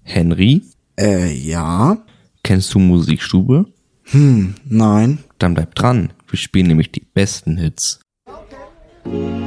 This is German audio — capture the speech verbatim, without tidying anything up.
Henry? Äh, ja. Kennst du Musikstube? Hm, nein. Dann bleib dran. Wir spielen nämlich die besten Hits.